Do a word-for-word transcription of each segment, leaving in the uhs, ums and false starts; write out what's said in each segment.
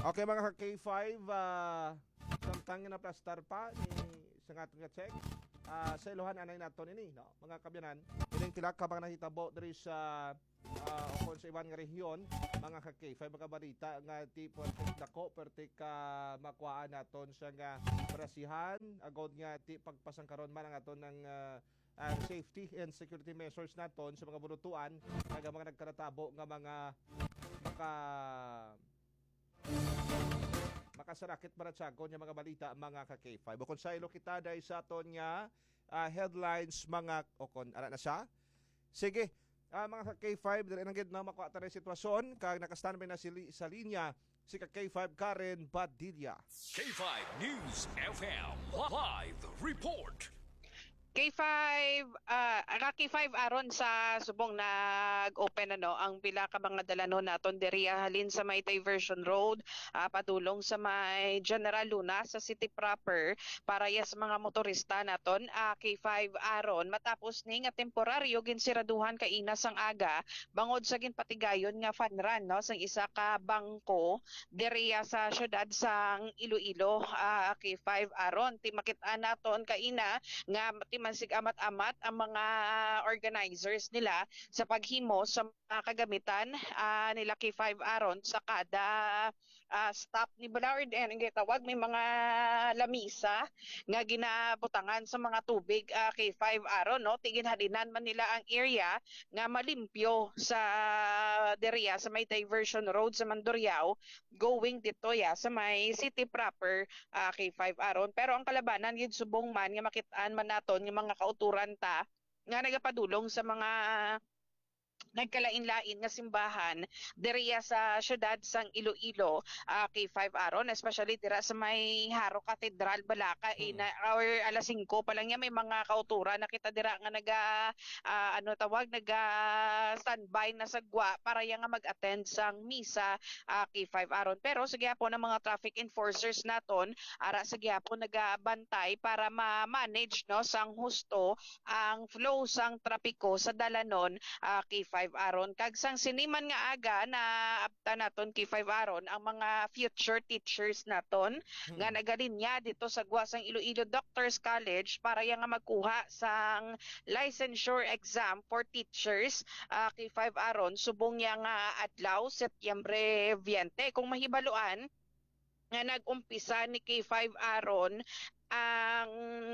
Okay mga ka-K five, uh, samtang na plastar pa ni sa nga nga check. Uh, sa iluhan anay nato ini, no? Mga kabyanan, ining tilak ka mga nahitabo diri sa uh, kung sa ibang nga rehiyon, mga ka-K five mga balita nga ti pertik dako pertik ka makuhaan naton sa nga prasihan agod nga ti pagpasang karon man ang aton ng uh, uh, safety and security measures naton sa mga bunutuan nga mga nagkaratabo nga mga maka makasarakit para tsagon yung mga balita mga ka-K five. Bukod sa ilo kita dahil sa aton nga uh, headlines mga okon. Ano na siya? Sige, uh, mga ka-K five, dahil nanggid na makuha tayo sitwasyon kag nakastanbay na si, sa linya si ka-K five Karen Badilla. K five News F M Live Report. K five, uh, K five aron sa subong nag-open ano ang pila ka mga dalano naton diri halin sa may Diversion Road, uh, padulong sa may General Luna sa city proper para yes mga motorista naton. uh, K five aron matapos ni nga temporaryo ginsiraduhan ka inas ang aga bangod sa ginpatigayon nga fun run no sang isa ka bangko diri sa syudad sang Iloilo. uh, K five aron ti makit-an naton kaina nga ti mansig amat-amat ang mga organizers nila sa paghimo sa mga kagamitan uh, nila K five aron sa kada uh, stop ni Ballard and ang tawag may mga lamisa nga ginabutangan sa mga tubig. uh, K five aron no tigin halinan man nila ang area nga malimpyo sa deriya sa may Diversion Road sa Mandurriao going dito ya sa may city proper. uh, K five aron pero ang kalabanan gid subong man nga makit-an man naton nga mga kauturan ta nga nagapadulong sa mga nagkalain-lain nga simbahan diriya sa syudad sang Iloilo. uh, K five aron especially dira sa may Haro Cathedral Balaka hmm. eh, na, or alas singko pa lang yan may mga kauturan na kita dira nga naga uh, ano tawag naga standby na sagwa para yang nga mag-attend sang misa. uh, K five aron pero sa gyapon ng mga traffic enforcers naton ara sa gyapon nagabantay para ma-manage no sang husto ang flow sang trapiko sa dalanon. uh, K five aron kag sang siniman nga aga na apta naton K five aron ang mga future teachers naton hmm. nga nagalinya dito sa gwa sang Iloilo Doctors College para yang nga magkuha sang licensure exam for teachers. uh, K five aron subong yang nga adlaw Setyembre twenty kung mahibaluan nga nag-umpisa ni K five aron ang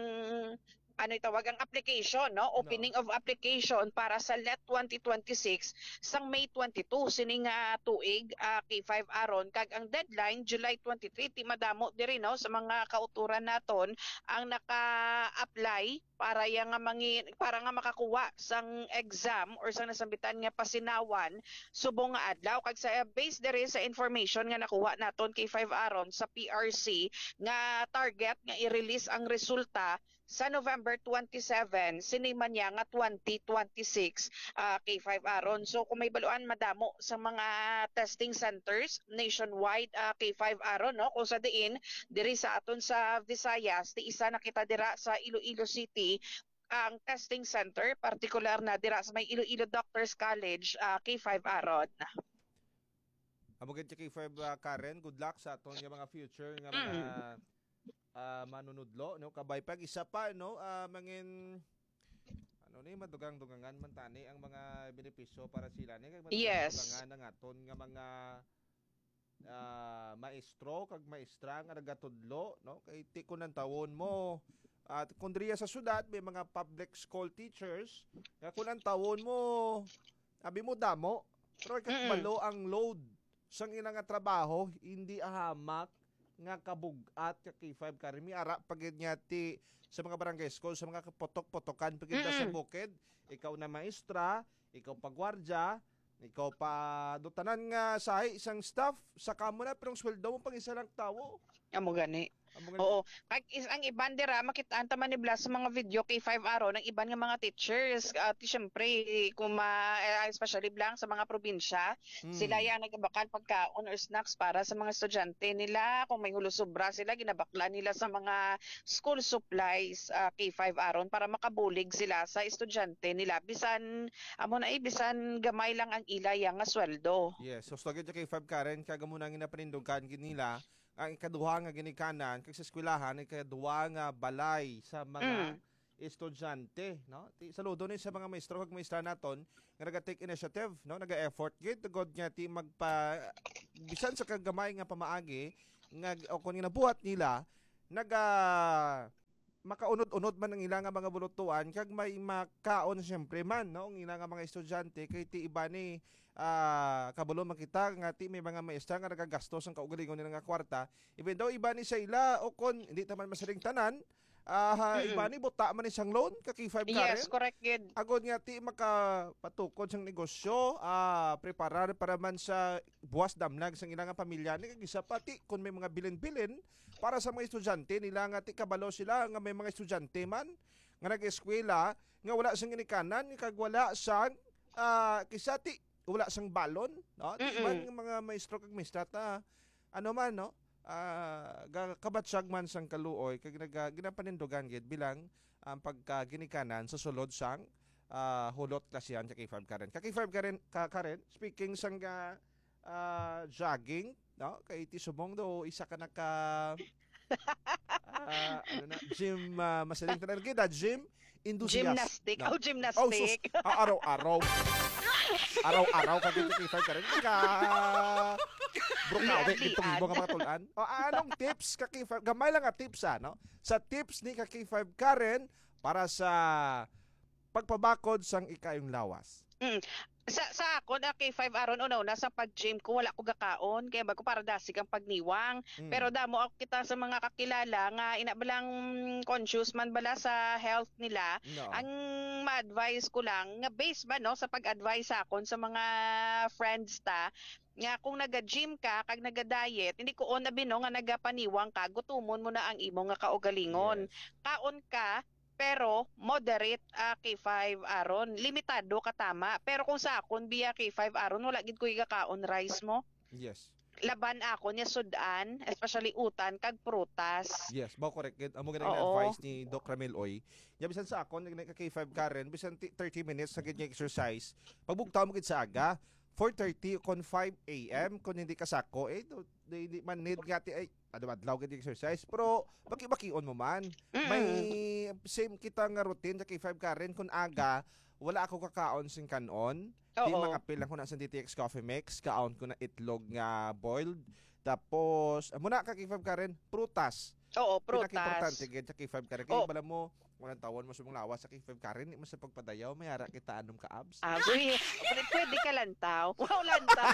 ano itawag ang application no opening no. of application para sa L E T twenty twenty-six sang May twenty-two sining nga tuig. uh, K five aron kag ang deadline July twenty-three ti madamo diri no sa mga kauturan naton ang naka-apply para yang nga mangi, para nga makakuha sang exam or sang nasambitan nga pasinawan subong nga adlaw kag sa base diri sa information nga nakuha naton K five aron sa P R C nga target nga i-release ang resulta sa November twenty-seven siniman niya nga twenty twenty-six. uh, K five aron so kung may baluan madamo sa mga testing centers nationwide. uh, K five aron no kung sa diin diri sa aton sa Visayas ti isa na kita dira sa Iloilo City ang testing center partikular na dira sa may Iloilo Doctors College. uh, K five aron. Amugin K five uh, Karen, good luck sa aton nga mga future nga mga mm. uh, manunudlo no kabay pag isa pa no uh, mangin ano ni madugang-dugangan man tani ang mga benepisyo para sila ni kag yes. ang aton nga mga uh, maestro kag maestra nga nagatudlo no kay ti kunan tawon mo at kung diriya sa syudad may mga public school teachers nga kunan tawon mo abi mo damo pero kag balo ang load sang ina nga trabaho hindi ahamak nga kabugat ka K five karimi ara pagid niya ti sa mga barangay school sa mga potok-potokan pagid sa bukid ikaw na maestra ikaw pagwardya ikaw pa dutanan nga sa isang staff sa kamo na pero sweldo mo pang isa lang tawo amo gani Amo nga- Oo. Kag is ang iban dira makitaan ta man ni Blas sa mga video kay five araw ng iban nga mga teachers. At syempre kung ma, eh, especially blang sa mga probinsya, sila Hmm. yang nagabakal pagkaon or snacks para sa mga estudyante nila. Kung may hulo-sobra sila, ginabakla nila sa mga school supplies uh, K five aron para makabulig sila sa estudyante nila. Bisan amo na eh, bisan gamay lang ang ilay nga sweldo. Yes, so stagit kay five Karen kaga mo nang ginapanindugan nila ang ikaduha nga ginikanan kag sa eskwelahan ikaduha nga balay sa mga Mm. estudyante, no? Ti saludo ni sa mga maestro kag maestra naton nga naga-take initiative, no? Naga-effort gid tugod nga ti magpa bisan sa kagamay nga pamaagi nga o kun nabuhat nila naga makaunod-unod man ang ilang nga mga bulutuan kag may makaon syempre man no ang ilang nga mga estudyante kay ti iba ni ah kabulo makita nga ti may mga maestra nga nagagastos ang kaugalingon nila nga kwarta even daw iba ni sa ila o kon hindi taman masaling tanan ah Mm-mm. iba ni buta man ni sang loan ka K five Karen Yes, correct gid. agod nga ti makapatukod sang negosyo ah preparar para man sa buwas damlag sang ilang nga pamilya ni kag isa pa ti kun may mga bilin-bilin para sa mga estudyante nila nga ti kabalo sila nga may mga estudyante man nga nag-eskwela nga wala sang ginikanan kag wala sang ah kisa ti wala sang balon no ti Mm-mm. man nga mga maestro kag maestra ta ano man no ah ga- kabatsyag man sang kaluoy kag naga ginapanindugan gid bilang ang pagkaginikanan sa sulod sang ah, hulot klasyan sa K five Karen. Ka K five Karen, ka Karen, speaking sang ga, ah, jogging, no? Kay ti subong do isa ka naka ah, ano na, gym uh, masaling tanan kita gym enthusiast. Gymnastic. No? Oh, Oh, sus, gymnastic. ah, araw-araw. Araw-araw ka dito K five Karen. Ka Brokawe Lian-lian. itong ibo nga mga tulan. O anong tips ka K five? Gamay lang nga tips ah, no? Sa tips ni ka K five Karen para sa pagpabakod sang ikayong lawas. Mm. Sa sa ako na kay five aron una-una sa pag-gym ko wala ko gakaon kaya bago para dasig ang pagniwang. Mm. Pero damo ako kita sa mga kakilala nga ina balang conscious man bala sa health nila. No. Ang ma-advise ko lang nga based ba no sa pag-advise sa akon sa mga friends ta nga kung naga-gym ka kag naga-diet hindi ko on na bino nga nagapaniwang ka gutumon mo na ang imo nga kaugalingon. Yes. Kaon ka pero moderate uh, K five aron limitado ka tama pero kung sa akon biya K five aron wala gid ko igakaon rice mo Yes. laban ako niya sudan especially utan kag prutas. Yes, bao correct gid. Amo ganang Oo. advice ni Doc Ramil Oy. Ya bisan sa akon nag K five Karen, bisan ti- thirty minutes sa gid nga exercise. Pagbugtaw mo gid sa aga, four thirty kon five a m kun hindi ka sako eh do- di, di man need nga ti ay ano adlaw gid exercise pero baki-bakion mo man. May same kita nga routine sa K five Karen kun aga wala ako kakaon sing kanon. Di Oo. makapil lang ko na sa D T X Coffee Mix, kaon ko na itlog nga boiled. Tapos, amo na ka K five Karen, prutas. Oo, Pinaka-importante prutas. gid sa K five Karen. Kaya Oh. bala mo, walang tawon mo sa mong lawas sa K five Karen, di mo sa pagpadayaw, may hara kita anom ka abs. Abi, pwede, pwede ka lantaw. Wow, lantaw.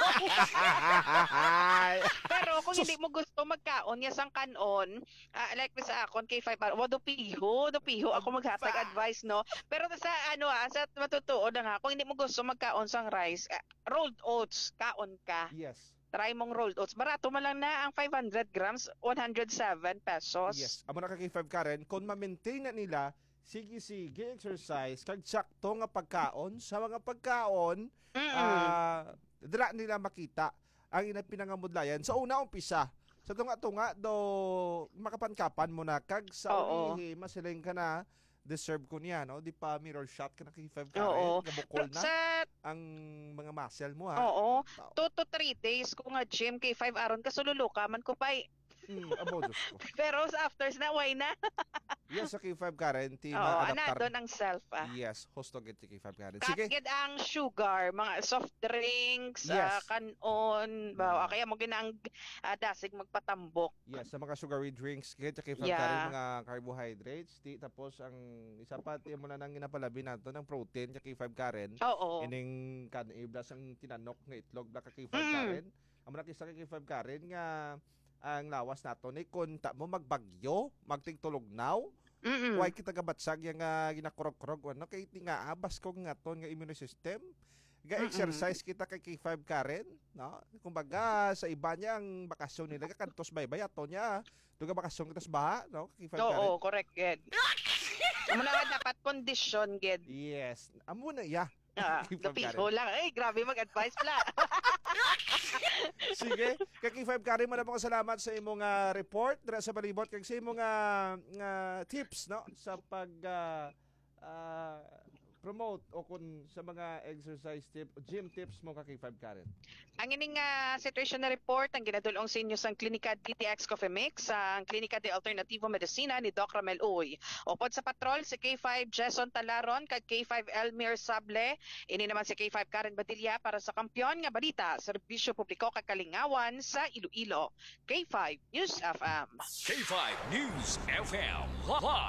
Pero kung Sus. hindi mo gusto magkaon ya sang kanon, ah, like sa akon K five aron, wa do piho, do piho ako maghatag advice no. Pero sa ano ah, sa matutuo na nga, kung hindi mo gusto magkaon sang rice, ah, rolled oats, kaon ka. Yes. Try mong rolled oats. Barato man lang na ang five hundred grams, one hundred seven pesos. Yes. Amo na ka K five Karen, kung ma-maintain na nila, sige-sige exercise, kag sakto nga pagkaon, sa mga pagkaon, Mm-mm. ah dira nila makita ang ina pinangamudlayan sa una umpisa sa tunga-tunga do makapankapan mo na kag sa Oo. ulihi masiling ka na deserve ko niya no di pa mirror shot ka na K five Oo. Karen gabukol Pero na sa ang mga muscle mo ha oo, two to three days ko nga gym K five aron kasululuka man ko pa eh. mm, abo Diyos ko Pero sa afters na why na? yes sa K five Karen ti Oo, ma-adaptar anado ng self ah. yes hosto get si K five Karen sige Sige. ang sugar, mga soft drinks, ah, Yes. kanon, ba, kaya mo ginang ah, dasig magpatambok. yes sa mga sugary drinks get sa K five Yeah. Karen mga carbohydrates ti tapos ang isa pa ti mo na nang ginapalabi nato ng protein sa K five Karen Oo. ining kan iblas ang tinanok nga itlog bla ka K five Mm. Karen amo na kisa K five Karen nga ang lawas nato ni kun ta mo magbagyo magting tulognaw Mm-mm. why kita gabatsag yang nga ginakurog-kurog ano kay ti nga abas ko nga ton nga immune system ga-exercise kita kay K five Karen, no? Kumbaga sa iba niya ang bakasyon nila kantos baybay ato niya. Duga bakasyon kita sa baha, no? K five Karen. Oo, correct, Ged. Amo na nga dapat kondisyon, Ged. Yes. Amo na ya. Ah, K five gapiho Karen. lang. Ay, grabe mag-advise pala. Sige, kay K five Karen mo na pong salamat sa imong ah, report dira sa palibot kag sa imong ah, nga tips, no? Sa pag ah, ah, promote o kun sa mga exercise tip, gym tips mo ka K five Karen. Ang ining uh, situation na report ang ginadulong sa inyo sa Klinika D T X Coffee Mix, sa Klinika de Alternativo Medicina ni Doc Ramel Uy. Upod sa patrol si K five Jason Talaron kag K five Elmir Sable, ini naman si K five Karen Badilla para sa Kampiyon nga Balita, Serbisyo Publiko kag Kalingawan sa Iloilo. K five News F M. K five News F M. Live